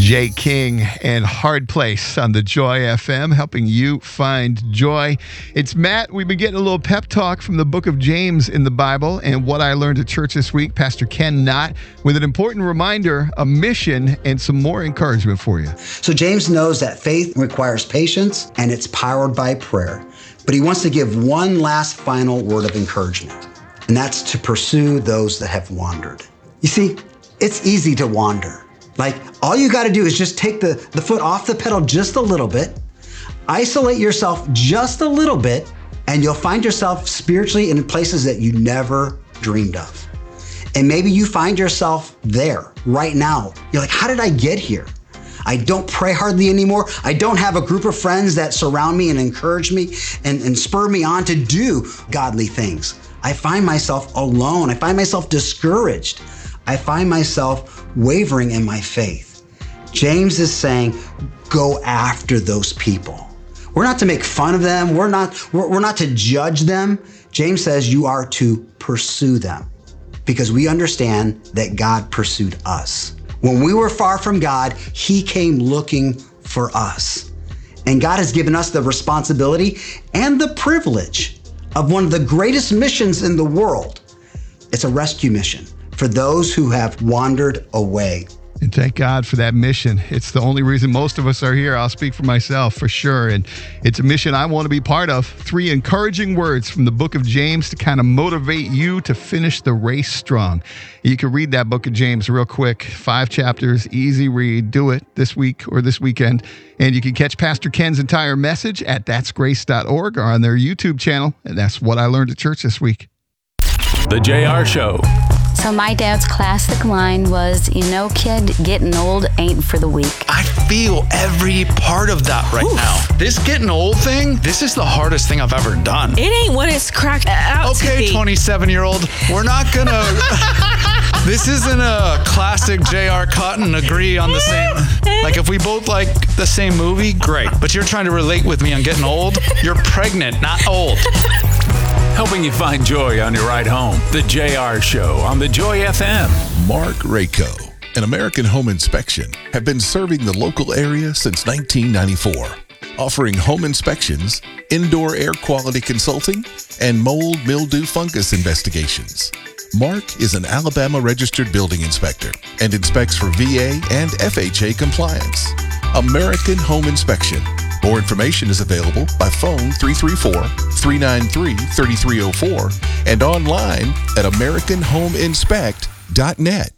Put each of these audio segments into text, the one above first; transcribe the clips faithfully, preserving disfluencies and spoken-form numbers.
Jay King and Hard Place on the Joy F M, helping you find joy. It's Matt. We've been getting a little pep talk from the book of James in the Bible and what I learned at church this week. Pastor Ken Knott with an important reminder, a mission, and some more encouragement for you. So James knows that faith requires patience and it's powered by prayer. But he wants to give one last final word of encouragement, and that's to pursue those that have wandered. You see, it's easy to wander. Like, all you got to do is just take the, the foot off the pedal just a little bit, isolate yourself just a little bit, and you'll find yourself spiritually in places that you never dreamed of. And maybe you find yourself there right now. You're like, how did I get here? I don't pray hardly anymore. I don't have a group of friends that surround me and encourage me and, and spur me on to do godly things. I find myself alone. I find myself discouraged. I find myself wavering in my faith. James is saying, go after those people. We're not to make fun of them. We're not, we're, we're not to judge them. James says you are to pursue them because we understand that God pursued us. When we were far from God, he came looking for us. And God has given us the responsibility and the privilege of one of the greatest missions in the world. It's a rescue mission for those who have wandered away. And thank God for that mission. It's the only reason most of us are here. I'll speak for myself for sure. And it's a mission I want to be part of. Three encouraging words from the book of James to kind of motivate you to finish the race strong. You can read that book of James real quick. Five chapters, easy read. Do it this week or this weekend. And you can catch Pastor Ken's entire message at that's grace dot org or on their YouTube channel. And that's what I learned at church this week. The J R Show. So my dad's classic line was, you know, kid, getting old ain't for the weak. I feel every part of that right Oof. now. This getting old thing, this is the hardest thing I've ever done. It ain't what it's cracked out to be. Okay, twenty-seven-year-old, we're not gonna... This isn't a classic J R cut and agree on the same... Like, if we both like the same movie, great. But you're trying to relate with me on getting old? You're pregnant, not old. Helping you find joy on your ride home. The J R Show on the Joy F M. Mark Rayco and American Home Inspection have been serving the local area since nineteen ninety-four, offering home inspections, indoor air quality consulting, and mold, mildew, fungus investigations. Mark is an Alabama registered building inspector and inspects for V A and F H A compliance. American Home Inspection. More information is available by phone three three four, three nine three, three three zero four and online at american home inspect dot net.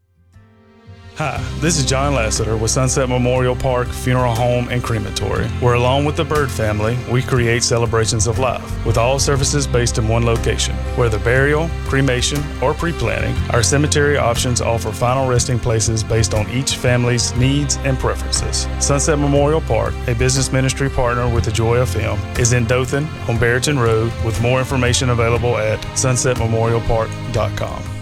Hi, this is John Lasseter with Sunset Memorial Park Funeral Home and Crematory, where along with the Bird family, we create celebrations of life with all services based in one location. Whether burial, cremation, or pre-planning, our cemetery options offer final resting places based on each family's needs and preferences. Sunset Memorial Park, a business ministry partner with the Joy F M, is in Dothan on Barrington Road with more information available at sunset memorial park dot com.